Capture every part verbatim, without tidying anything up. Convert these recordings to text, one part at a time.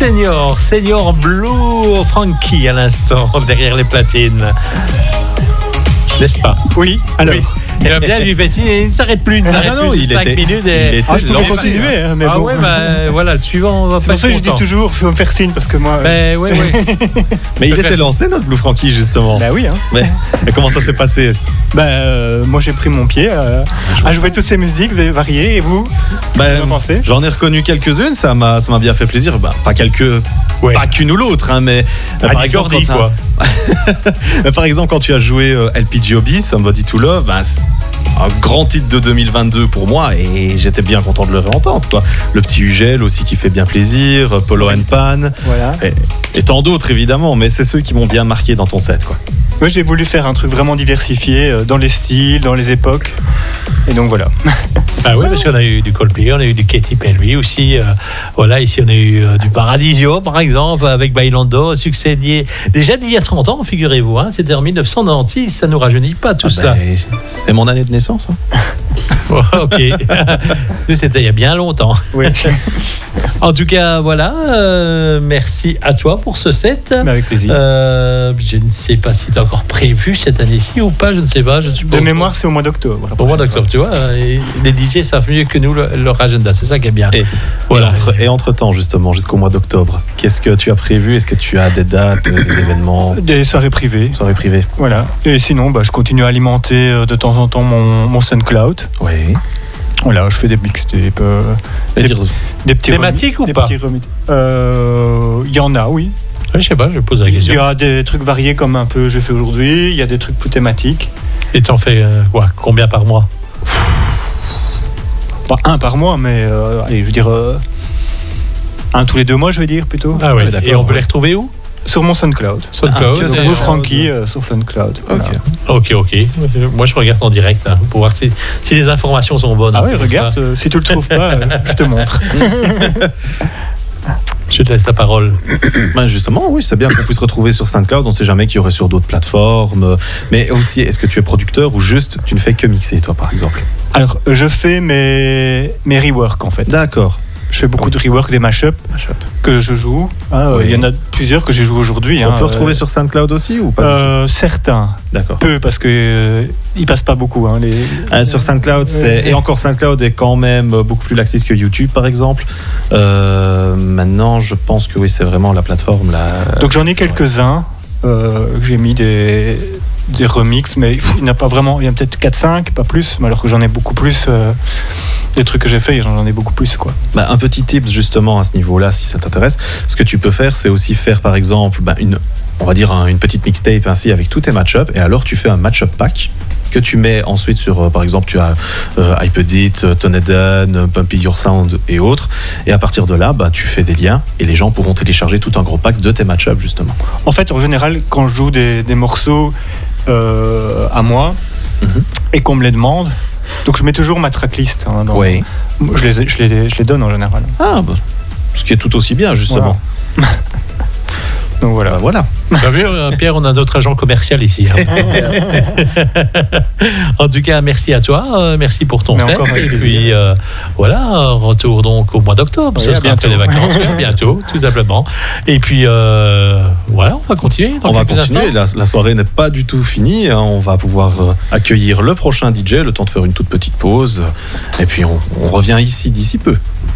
Senior, Senior Blue Frankie à l'instant, derrière les platines. N'est-ce pas? Oui, alors. Oui. Il va bien lui faire signe, il ne s'arrête plus. Il ne s'arrête Ah non, plus. il cinq était, minutes et... il était Ah, je peux lancé, continuer, hein, mais ah bon. ouais, bah voilà, le suivant, on va C'est pas pour ça que être je dis content. toujours, il faut me faire signe parce que moi. Ben ouais, ouais. Mais il Peut-être. était lancé, notre Blue Frankie, justement. Bah oui, hein. Mais, mais comment ça s'est passé? Bah, euh, moi j'ai pris mon pied euh, à jouer toutes ces musiques variées. Et vous, Bah, vous en pensez? J'en ai reconnu quelques-unes, ça m'a, ça m'a bien fait plaisir. Bah, pas quelques, Ouais. pas qu'une ou l'autre, hein, mais Ah, par du exemple, Cordy, quand quoi. Mais par exemple, quand tu as joué euh, L P G O B, Somebody to Love, bah, c'est un grand titre de deux mille vingt-deux pour moi et j'étais bien content de le réentendre, quoi. Le petit Ugel aussi qui fait bien plaisir, Polo and Pan, Voilà. et, et tant d'autres évidemment, mais c'est ceux qui m'ont bien marqué dans ton set, quoi. Moi j'ai voulu faire un truc vraiment diversifié euh, dans les styles, dans les époques. Et donc voilà. Ah oui, parce qu'on a eu du Coldplay, on a eu du Katy Perry aussi. Euh, voilà, ici on a eu euh, du Paradiso, par exemple, avec Bailando, succès d'hier- déjà d'il y a trente ans, figurez-vous. Hein, c'était en dix-neuf cent quatre-vingt-six, ça nous rajeunit pas tout Ah cela. ben, c'est mon année de naissance. Hein. Oh, ok. Nous, c'était il y a bien longtemps. Oui. En tout cas, voilà. euh, merci à toi pour ce set. Mais avec plaisir. Euh, je ne sais pas si tu as encore prévu cette année-ci ou pas, je ne sais pas. Je ne suis pas De au- mémoire, c'est au mois d'octobre. la Au mois prochaine d'octobre, tu vois. et Les D J savent mieux que nous le- leur agenda, c'est ça qui est bien. Et, Voilà. et, entre, et entre-temps, justement, jusqu'au mois d'octobre, qu'est-ce que tu as prévu? Est-ce que tu as des dates, des événements, fois. Des soirées privées. soirées privées? Voilà. Et sinon, bah, je continue à alimenter euh, de temps en temps mon, mon SoundCloud. Oui. Voilà, je fais des mixtapes, euh, Et des, dire- des petits Thématiques remix- ou des pas petits remix. Euh, Il y en a, oui. Ouais, je sais pas, je pose la Il y question. a des trucs variés comme un peu j'ai fait aujourd'hui. Il y a des trucs plus thématiques. Et tu en fais euh, quoi, combien par mois? Pas un par mois, mais euh, allez, je veux dire euh, un tous les deux mois, je vais dire plutôt. Ah ouais. Ouais, d'accord, Et on peut ouais. les retrouver où? Sur mon SoundCloud. SoundCloud. Ah, que et, sur Blue euh, Frankie euh, sur SoundCloud. Voilà. Ok. Ok, ok. Moi, je regarde en direct hein, pour voir si, si les informations sont bonnes. Ah hein, oui, c'est pour regarde, ça. euh, si tu le trouves pas, euh, je te montre. Je te laisse la parole. Ben justement, oui, c'est bien qu'on puisse retrouver sur SoundCloud. On ne sait jamais qu'il y aurait sur d'autres plateformes. Mais aussi, est-ce que tu es producteur ou juste tu ne fais que mixer, toi, par exemple? Alors, je fais mes, mes reworks en fait. D'accord. Je fais beaucoup de reworks, des mashups que je joue. Hein, euh, Oui. Il y en a plusieurs que j'ai joué aujourd'hui. On hein, peut retrouver euh, sur SoundCloud aussi ou pas? euh, Certains, D'accord. peu parce que euh, ils passent pas beaucoup. Hein, les... Euh, sur SoundCloud, c'est... Ouais. et encore SoundCloud est quand même beaucoup plus laxiste que YouTube, par exemple. Euh, maintenant, je pense que oui, c'est vraiment la plateforme. La... Donc j'en ai quelques-uns euh, que j'ai mis des, des remixes, mais pff, il n'y en a pas vraiment. Il y en a peut-être quatre cinq, pas plus, mais alors que j'en ai beaucoup plus. Euh, des trucs que j'ai fait, j'en ai beaucoup plus, quoi. Bah, un petit tip justement à ce niveau-là, si ça t'intéresse. Ce que tu peux faire, c'est aussi faire par exemple bah, une, on va dire un- une petite mixtape ainsi avec tous tes match-up, et alors tu fais un match-up pack que tu mets ensuite sur, euh, par exemple, tu as euh, iPodit, euh, Toneden, euh, Bumpy Your Sound et autres, et à partir de là, bah, tu fais des liens et les gens pourront télécharger tout un gros pack de tes match-up justement. En fait, en général, quand je joue des, des morceaux euh, à moi Mhm. et qu'on me les demande, donc je mets toujours ma tracklist. Hein, dans- Oui. je, les, je, les, je les donne en général. Ah, bah, ce qui est tout aussi bien justement. Donc voilà. Bah, voilà. Tu as vu, euh, Pierre, on a notre agent commercial ici. hein. En tout cas, merci à toi. euh, merci pour ton Mais set. encore avec Et plaisir. puis, euh, voilà, retour donc au mois d'octobre. Oui, Ce à sera après les bientôt. vacances. Oui, à bientôt, tout simplement. Et puis, euh, voilà, on va continuer. Dans On va quelques continuer, instants. la, la soirée n'est pas du tout finie, hein. On va pouvoir euh, accueillir le prochain D J, le temps de faire une toute petite pause, et puis on, on revient ici d'ici peu.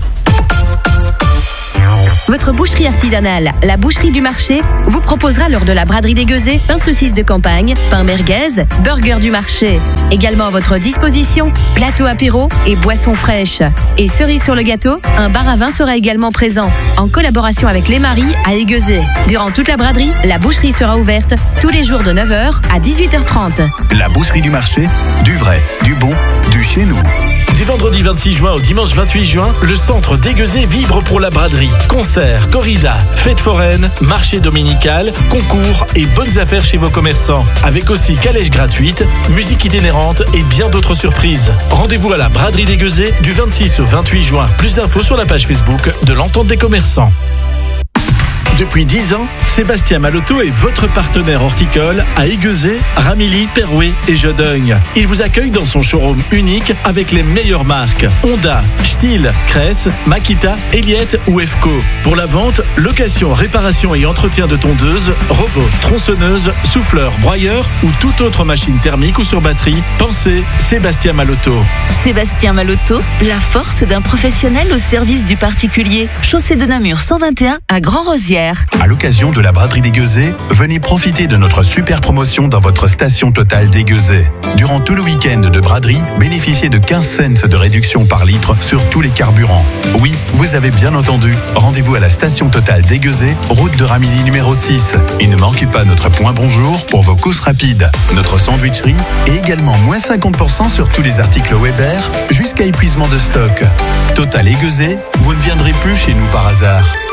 Votre boucherie artisanale, la boucherie du marché, vous proposera lors de la braderie des Gueusets pain saucisse de campagne, pain merguez, burger du marché. Également à votre disposition, plateau apéro et boissons fraîches. Et cerise sur le gâteau, un bar à vin sera également présent, en collaboration avec les Maris à Aiguezet. Durant toute la braderie, la boucherie sera ouverte tous les jours de neuf heures à dix-huit heures trente. La boucherie du marché, du vrai, du bon, du chez nous. Du vendredi vingt-six juin au dimanche vingt-huit juin, le centre d'Aiguezet vibre pour la braderie. Concerts, corridas, fêtes foraines, marché dominical, concours et bonnes affaires chez vos commerçants. Avec aussi calèche gratuite, musique itinérante et bien d'autres surprises. Rendez-vous à la braderie d'Aiguezet du vingt-six au vingt-huit juin. Plus d'infos sur la page Facebook de l'Entente des commerçants. Depuis dix ans, Sébastien Malotto est votre partenaire horticole à Aiguezé, Ramilly, Perouet et Jodogne. Il vous accueille dans son showroom unique avec les meilleures marques Honda, Stihl, Cress, Makita, Elliott ou Efco. Pour la vente, location, réparation et entretien de tondeuses, robots, tronçonneuses, souffleurs, broyeurs ou toute autre machine thermique ou sur batterie, pensez Sébastien Malotto. Sébastien Malotto, la force d'un professionnel au service du particulier. Chaussée de Namur cent vingt et un à Grand-Rosière. À l'occasion de la braderie d'Aiguezé, venez profiter de notre super promotion dans votre station Total d'Aiguezé. Durant tout le week-end de braderie, bénéficiez de quinze cents de réduction par litre sur tous les carburants. Oui, vous avez bien entendu. Rendez-vous à la station Total d'Aiguezé, route de Ramilly numéro six. Et ne manquez pas notre point bonjour pour vos courses rapides, notre sandwicherie et également moins cinquante pour cent sur tous les articles Weber jusqu'à épuisement de stock. Total Aiguezé, vous ne viendrez plus chez nous par hasard.